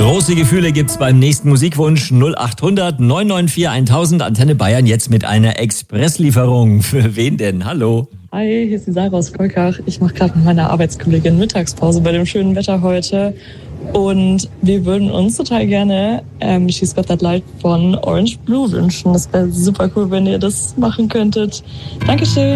Große Gefühle gibt's beim nächsten Musikwunsch 0800 994 1000. Antenne Bayern jetzt mit einer Expresslieferung. Für wen denn? Hallo. Hi, hier ist die Sarah aus Kolkach. Ich mache gerade mit meiner Arbeitskollegin Mittagspause bei dem schönen Wetter heute. Und wir würden uns total gerne She's Got That Light von Orange Blue wünschen. Das wäre super cool, wenn ihr das machen könntet. Dankeschön.